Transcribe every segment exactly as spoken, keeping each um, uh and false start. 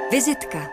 Vizitka.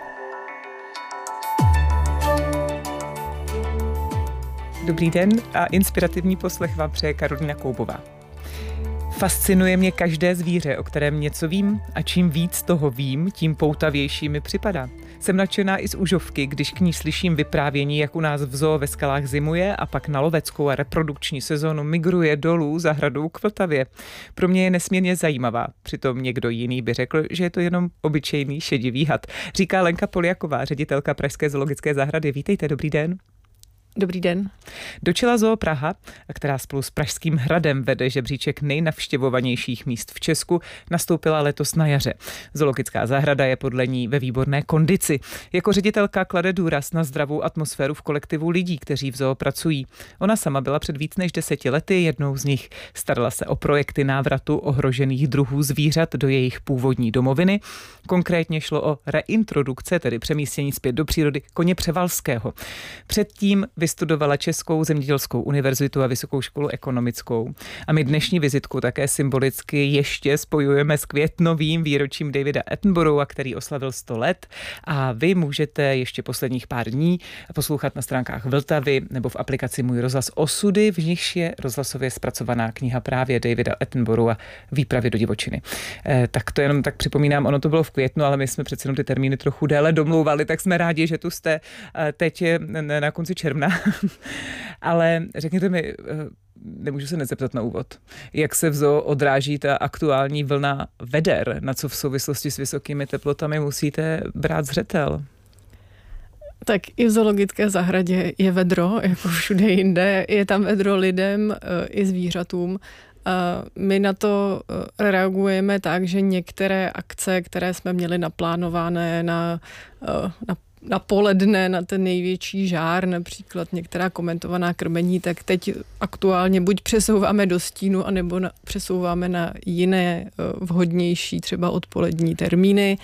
Dobrý den a inspirativní poslech vám přeje Karolína Koubová. Fascinuje mě každé zvíře, o kterém něco vím, a čím víc toho vím, tím poutavější mi připadá. Jsem nadšená i z Užovky, když k ní slyším vyprávění, jak u nás v zoo ve skalách zimuje a pak na loveckou a reprodukční sezónu migruje dolů za hradou k Vltavě. Pro mě je nesmírně zajímavá, přitom někdo jiný by řekl, že je to jenom obyčejný šedivý had. Říká Lenka Poljaková, ředitelka Pražské zoologické zahrady. Vítejte, dobrý den. Dobrý den. Do čela Zoo Praha, která spolu s Pražským hradem vede žebříček nejnavštěvovanějších míst v Česku, nastoupila letos na jaře. Zoologická zahrada je podle ní ve výborné kondici. Jako ředitelka klade důraz na zdravou atmosféru v kolektivu lidí, kteří v zoo pracují. Ona sama byla před víc než deseti lety jednou z nich. Starala se o projekty návratu ohrožených druhů zvířat do jejich původní domoviny. Konkrétně šlo o reintrodukce, tedy přemístění zpět do přírody koně převalského. Předtím vystudovala Českou zemědělskou univerzitu a Vysokou školu ekonomickou. A my dnešní vizitku také symbolicky ještě spojujeme s květnovým výročím Davida Attenborougha, který oslavil sto let. A vy můžete ještě posledních pár dní poslouchat na stránkách Vltavy nebo v aplikaci Můj rozhlas Osudy, v nichž je rozhlasově zpracovaná kniha právě Davida Attenborougha Výpravy do divočiny. Eh, tak to jenom tak připomínám, ono to bylo v květnu, ale my jsme přece jenom ty termíny trochu déle domlouvali, tak jsme rádi, že tu jste eh, teď na konci června. Ale řekněte mi, nemůžu se nezeptat na úvod, jak se v zoo odráží ta aktuální vlna veder, na co v souvislosti s vysokými teplotami musíte brát zřetel? Tak i v zoologické zahradě je vedro, jako všude jinde. Je tam vedro lidem i zvířatům. My na to reagujeme tak, že některé akce, které jsme měli naplánované na, na na poledne, na ten největší žár, například některá komentovaná krmení, tak teď aktuálně buď přesouváme do stínu, anebo na, přesouváme na jiné vhodnější, třeba odpolední termíny.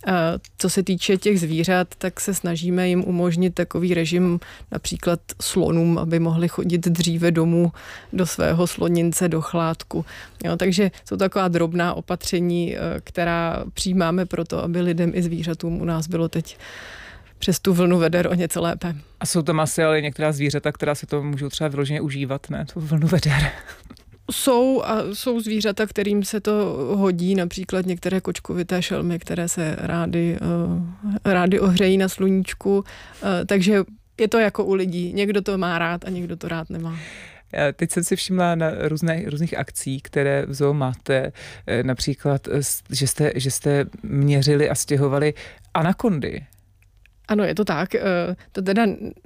Co se týče těch zvířat, tak se snažíme jim umožnit takový režim například slonům, aby mohli chodit dříve domů do svého slonince, do chládku. Jo, takže jsou taková drobná opatření, která přijímáme proto, aby lidem i zvířatům u nás bylo teď přes tu vlnu veder o něco lépe. A jsou tam asi ale některá zvířata, která si to můžou třeba vyloženě užívat, ne? Tu vlnu veder. Jsou a jsou zvířata, kterým se to hodí, například některé kočkovité šelmy, které se rády, uh, rády ohřejí na sluníčku, uh, takže je to jako u lidí. Někdo to má rád a někdo to rád nemá. Teď jsem si všimla na různé, různých akcí, které v zoo máte, například, že jste, že jste měřili a stěhovali anakondy. Ano, je to tak. To teda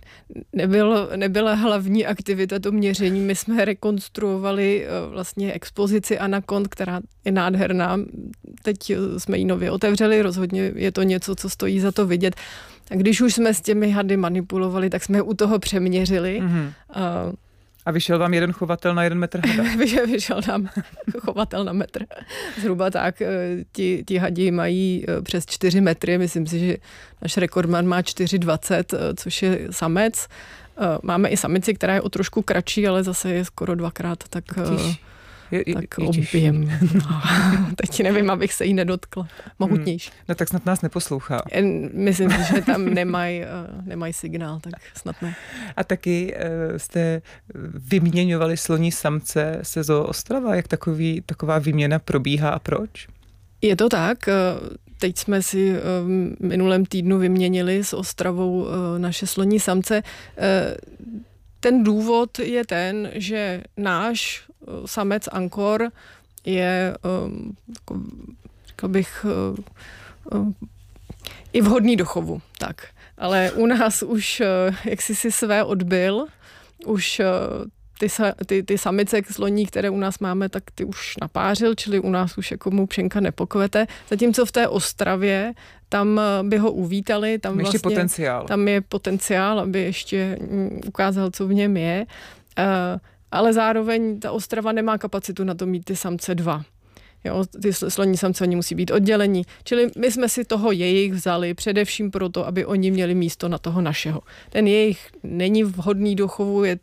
nebyl, nebyla hlavní aktivita to měření. My jsme rekonstruovali vlastně expozici anakond, která je nádherná. Teď jsme ji nově otevřeli, rozhodně je to něco, co stojí za to vidět. A když už jsme s těmi hady manipulovali, tak jsme u toho přeměřili. Mm-hmm. A A vyšel vám jeden chovatel na jeden metr hada? Vyšel nám chovatel na metr. Zhruba tak. Ti, ti hadi mají přes čtyři metry. Myslím si, že náš rekordman má čtyři dvacet, což je samec. Máme i samici, která je o trošku kratší, ale zase je skoro dvakrát tak, je, je, tak je objem. No, teď nevím, abych se jí nedotkla. Mohutnější. Hmm. No tak snad nás neposlouchá. Myslím si, že tam nemají nemaj signál, tak snad ne. A taky uh, jste vyměňovali sloní samce se Zoo Ostrava. Jak takový, taková výměna probíhá a proč? Je to tak. Teď jsme si v minulém týdnu vyměnili s Ostravou naše sloní samce. Ten důvod je ten, že náš samec Ankor je, řekl bych, i vhodný do chovu. Tak. Ale u nás už, jak jsi si své odbyl, už ty, ty, ty samice sloní, které u nás máme, tak ty už napářil, čili u nás už jako mu pšenka nepokvete. Zatímco v té Ostravě, tam by ho uvítali, tam, ještě vlastně, potenciál. tam je potenciál, aby ještě ukázal, co v něm je. Ale zároveň ta Ostrava nemá kapacitu na to mít ty samce dva. Jo, ty sloní samce, oni musí být oddělení. Čili my jsme si toho jejich vzali především proto, aby oni měli místo na toho našeho. Ten jejich není vhodný do chovu, je to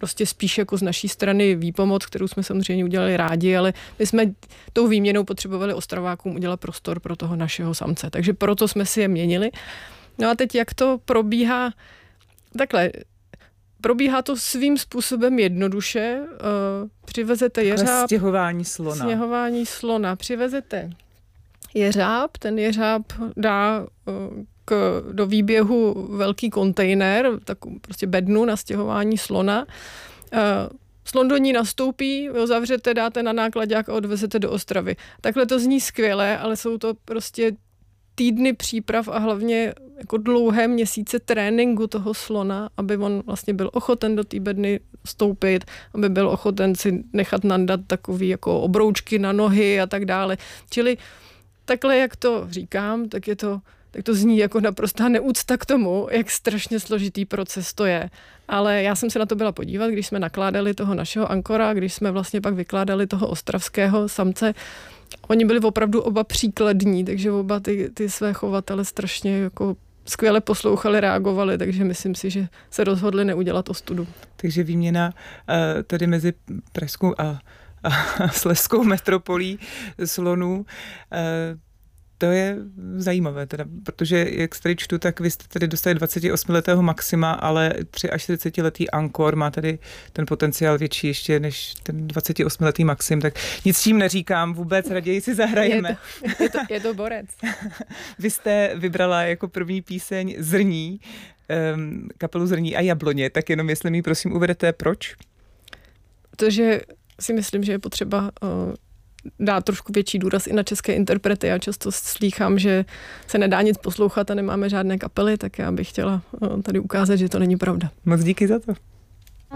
prostě spíš jako z naší strany výpomoc, kterou jsme samozřejmě udělali rádi, ale my jsme tou výměnou potřebovali Ostravákům udělat prostor pro toho našeho samce. Takže proto jsme si je měnili. No a teď jak to probíhá? Takhle, probíhá to svým způsobem jednoduše. Uh, přivezete jeřáb. Stěhování slona. Stěhování slona. Přivezete jeřáb, ten jeřáb dá uh, k, do výběhu velký kontejner, takovou prostě bednu na stěhování slona. Uh, slon do ní nastoupí, ho zavřete, dáte na náklaďák a odvezete do Ostravy. Takhle to zní skvěle, ale jsou to prostě týdny příprav a hlavně jako dlouhé měsíce tréninku toho slona, aby on vlastně byl ochoten do té bedny stoupit, aby byl ochoten si nechat nandat takový jako obroučky na nohy a tak dále. Čili takhle, jak to říkám, tak je to, tak to zní jako naprostá neúcta k tomu, jak strašně složitý proces to je. Ale já jsem se na to byla podívat, když jsme nakládali toho našeho ankora, když jsme vlastně pak vykládali toho ostravského samce. Oni byli opravdu oba příkladní, takže oba ty, ty své chovatele strašně jako skvěle poslouchali, reagovali, takže myslím si, že se rozhodli neudělat ostudu. Takže výměna tady mezi pražskou a, a slezskou metropolí slonů, to je zajímavé, teda, protože jak se tady čtu, tak vy jste tady dostali dvacetiosmiletého Maxima, ale čtyřiačtyřicetiletý Ankor má tady ten potenciál větší ještě než ten dvacetiosmiletý Maxim, tak nic tím neříkám, vůbec raději si zahrajeme. Je to, je to, je to borec. Vy jste vybrala jako první píseň Zrní, um, kapelu Zrní a Jabloně, tak jenom jestli mi prosím uvedete, proč? Protože si myslím, že je potřeba uh, dá trošku větší důraz i na české interprety. Já často slýchám, že se nedá nic poslouchat a nemáme žádné kapely, tak já bych chtěla tady ukázat, že to není pravda. Moc díky za to.